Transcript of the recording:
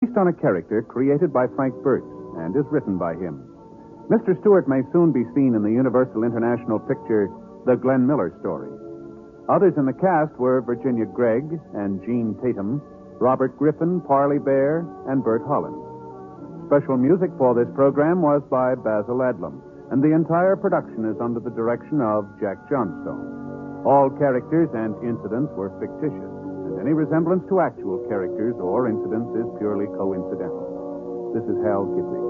based on a character created by Frank Burtz and is written by him. Mr. Stewart may soon be seen in the Universal International picture, The Glenn Miller Story. Others in the cast were Virginia Gregg and Jean Tatum, Robert Griffin, Parley Bear, and Bert Holland. Special music for this program was by Basil Adlam, and the entire production is under the direction of Jack Johnstone. All characters and incidents were fictitious, and any resemblance to actual characters or incidents is purely coincidental. This is Hal Gidley.